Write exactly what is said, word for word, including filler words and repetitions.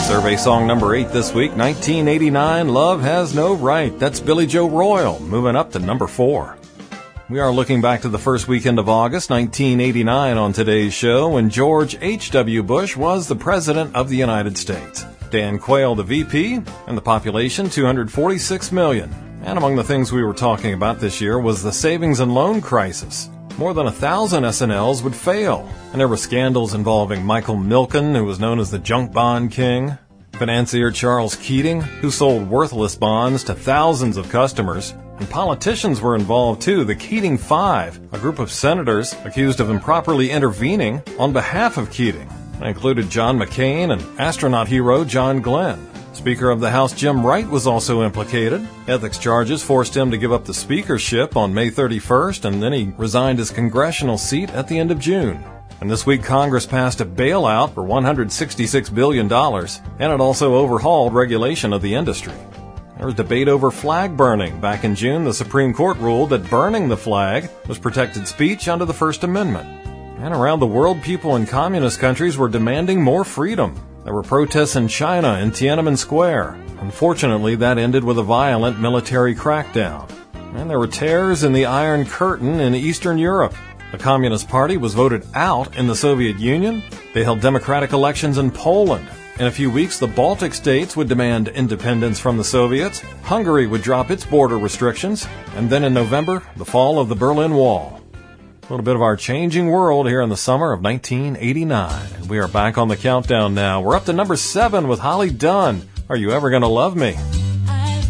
Survey song number eight this week, nineteen eighty-nine, Love Has No Right. That's Billy Joe Royal, moving up to number four. We are looking back to the first weekend of August, nineteen eighty-nine on today's show, when George H W. Bush was the President of the United States. Dan Quayle, the V P, and the population, two hundred forty-six million. And among the things we were talking about this year was the savings and loan crisis. More than a thousand S N Ls would fail, and there were scandals involving Michael Milken, who was known as the junk bond king, financier Charles Keating, who sold worthless bonds to thousands of customers, and politicians were involved too. The Keating Five, a group of senators accused of improperly intervening on behalf of Keating. It included John McCain and astronaut hero John Glenn. Speaker of the House Jim Wright was also implicated. Ethics charges forced him to give up the speakership on May thirty-first, and then he resigned his congressional seat at the end of June. And this week, Congress passed a bailout for one hundred sixty-six billion dollars, and it also overhauled regulation of the industry. There was debate over flag burning. Back in June, the Supreme Court ruled that burning the flag was protected speech under the First Amendment. And around the world, people in communist countries were demanding more freedom. There were protests in China in Tiananmen Square. Unfortunately, that ended with a violent military crackdown. And there were tears in the Iron Curtain in Eastern Europe. The Communist Party was voted out in the Soviet Union. They held democratic elections in Poland. In a few weeks, the Baltic states would demand independence from the Soviets. Hungary would drop its border restrictions. And then in November, the fall of the Berlin Wall. A little bit of our changing world here in the summer of nineteen eighty-nine. And we are back on the countdown now. We're up to number seven with Holly Dunn. Are You Ever Gonna Love Me?